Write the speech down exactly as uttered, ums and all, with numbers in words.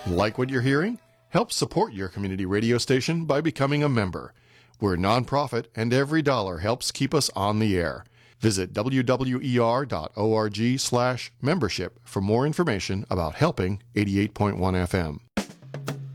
Like what you're hearing? Help support your community radio station by becoming a member. We're a nonprofit, and every dollar helps keep us on the air. Visit w w e r dot org slash membership for more information about helping eighty-eight point one F M.